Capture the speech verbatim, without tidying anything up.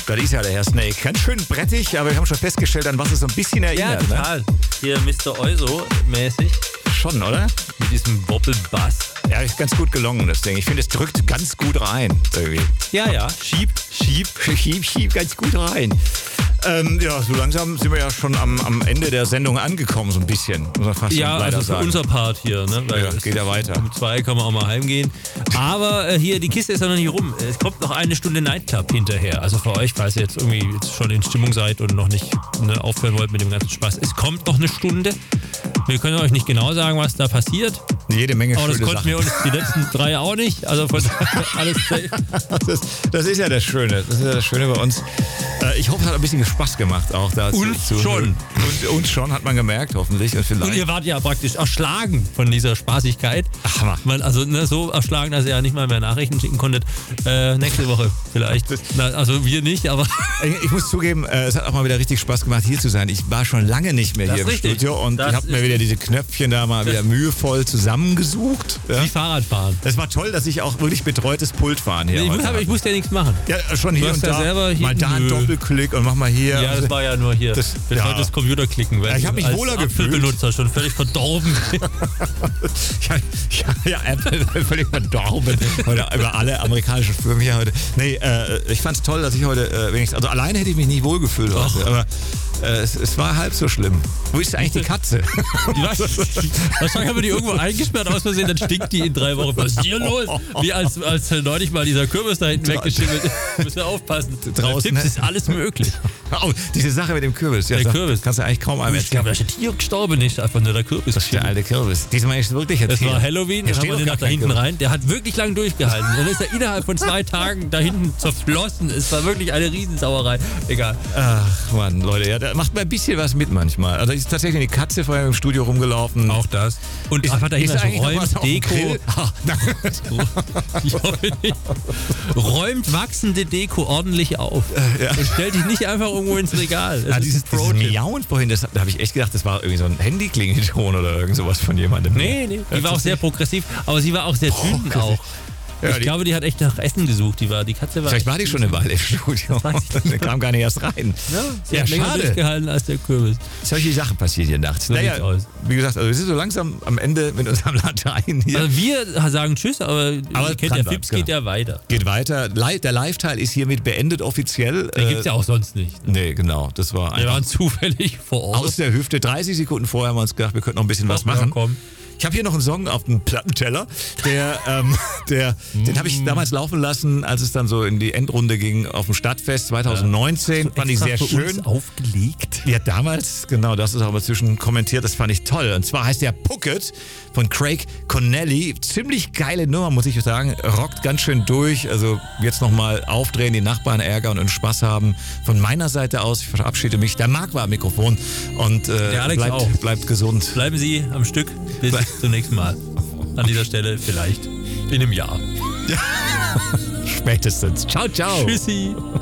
Das ist ja der Herr Snake. Ganz schön brettig, aber wir haben schon festgestellt, an was es so ein bisschen erinnert. Ja, total. Ne? Hier Mister Euso-mäßig. Schon, oder? Mit diesem Wobbelbass. Ja, ist ganz gut gelungen, das Ding. Ich finde, es drückt ganz gut rein. Irgendwie. Ja, ja. Schieb, schieb. Schieb, schieb ganz gut rein. Ähm, ja, so langsam sind wir ja schon am, am Ende der Sendung angekommen, so ein bisschen. Muss man fast ja, leider also für sagen. unser Part hier. Ne? Weil ja, geht ja weiter. Um zwei kann man auch mal heimgehen. Aber äh, hier, die Kiste ist ja noch nicht rum. Es kommt noch eine Stunde Nightclub hinterher. Also für euch, falls ihr jetzt irgendwie jetzt schon in Stimmung seid und noch nicht ne, aufhören wollt mit dem ganzen Spaß. Es kommt noch eine Stunde. Wir können euch nicht genau sagen, was da passiert. Jede Menge Aber das schöne konnten Sachen. wir uns die letzten drei auch nicht. Also von alles safe. Das, das ist ja das Schöne. Das ist ja das Schöne bei uns. Äh, ich hoffe, es hat ein bisschen Spaß gemacht auch da. Uns zu, zu schon. Und uns schon, hat man gemerkt, hoffentlich. Und, vielleicht. Und ihr wart ja praktisch erschlagen von dieser Spaßigkeit. Ach, Hammer. Man, also ne, so erschlagen, dass ihr ja nicht mal mehr Nachrichten schicken konntet. Äh, nächste Woche vielleicht. Na, also wir nicht, aber... Ich muss zugeben, äh, es hat auch mal wieder richtig Spaß gemacht, hier zu sein. Ich war schon lange nicht mehr das hier im richtig. Studio und das ich habe mir wieder diese Knöpfchen da mal wieder mühevoll zusammengesucht. Ja. Wie Fahrradfahren. Es war toll, dass ich auch wirklich betreutes Pultfahren hier Ich, heute muss, aber habe. ich musste ja nichts machen. Ja, schon hier Du hast und ja da. selber hier- mal da einen Nö. Doppelklick und mach mal hier. Ja, das war ja nur hier. Das- Betreutes ja. Computerklicken, weil Ja, ich hab mich als wohler gefühlt. Apfelbenutzer schon völlig verdorben. ja, ja, ja, Apple völlig verdorben. Heute über alle amerikanischen Firmen hier heute. Nee, äh, ich fand's toll, dass ich heute äh, wenigstens, also alleine hätte ich mich nicht wohlgefühlt heute, aber äh, es, es war halb so schlimm. Wo ist eigentlich die Katze? Was? Wahrscheinlich haben wir die irgendwo eingesperrt aus Versehen, dann stinkt die in drei Wochen. Was ist hier los? Wie als, als neulich mal dieser Kürbis da hinten weggeschimmelt. Müssen wir aufpassen. Draußen, Tipps ne? ist alles möglich. Oh, diese Sache mit dem Kürbis. Ja, Der sag, Kürbis. Kannst du eigentlich kaum einem Ich glaube, erzählen. da ist ein Tier gestorben, nicht einfach nur der Kürbis. Das ist der alte Kürbis. Diesmal ist es wirklich Das erzählt. war Halloween, Hier dann haben steht wir doch den gar nach da kein hinten Kürbis. rein. Der hat wirklich lang durchgehalten. Dann ist er innerhalb von zwei Tagen da hinten zerflossen. Es war wirklich eine Riesensauerei. Egal. Ach, Mann, Leute, ja, da macht man ein bisschen was mit manchmal. Also ist tatsächlich eine Katze vorher im Studio rumgelaufen. Auch das. Und Ist- einfach dahinter ist eigentlich noch was räumt auf dem Deko. Grill? Ah, Ich hoffe nicht. Räumt wachsende Deko ordentlich auf. ja. Und stellt dich nicht einfach irgendwo ins Regal. Das Ja, ist dieses, ein dieses Pro-Tipp. Miauen vorhin, das, da habe ich echt gedacht, das war irgendwie so ein Handyklingelton oder irgend sowas von jemandem. Nee, nee. Die war auch sehr progressiv, aber sie war auch sehr dünn auch. Ja, ich die- glaube, die hat echt nach Essen gesucht. Die, war, die Katze war. Vielleicht war die schon eine Weile im Studio. weiß ich Der kam gar nicht erst rein. Ja, sie Ja, hat länger schade. durchgehalten als der Kürbis. Solche Sachen passieren hier nachts. So sieht's aus. Wie gesagt, also wir sind so langsam am Ende mit unserem Latein hier. Also wir sagen Tschüss, aber, Aber ihr kennt kann ja, sein, Fips genau. geht ja weiter. Geht weiter. Li- Der Live-Teil ist hiermit beendet offiziell. Den gibt's ja auch sonst nicht. Nee, genau. Das war Wir einfach waren zufällig vor Ort. aus der Hüfte. dreißig Sekunden vorher haben wir uns gedacht, wir könnten noch ein bisschen was Ja, machen. komm. Ich habe hier noch einen Song auf dem Plattenteller, der, ähm, der, den habe ich damals laufen lassen, als es dann so in die Endrunde ging auf dem Stadtfest zwanzig neunzehn. Fand ich sehr Extra für schön. uns aufgelegt. Ja, damals, genau, das ist auch mal zwischen kommentiert, das fand ich toll. Und zwar heißt der Pucket von Craig Connelly. Ziemlich geile Nummer, muss ich sagen. Rockt ganz schön durch. Also jetzt nochmal aufdrehen, die Nachbarn ärgern und Spaß haben. Von meiner Seite aus, ich verabschiede mich. Der Marc war am Mikrofon und äh, Der Alex auch. bleibt, bleibt gesund. Bleiben Sie am Stück. Bis Ble- zum nächsten Mal. An dieser Stelle vielleicht in einem Jahr. Spätestens. Ciao, ciao. Tschüssi.